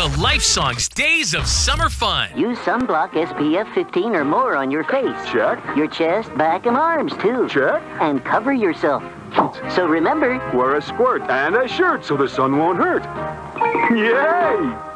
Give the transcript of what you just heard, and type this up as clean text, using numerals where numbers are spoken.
LifeSong's Days of Summer Fun. Use sunblock SPF 15 or more on your face. Check. Your chest, back, and arms, too. Check. And cover yourself. So remember, Wear a squirt and a shirt so the sun won't hurt. Yay!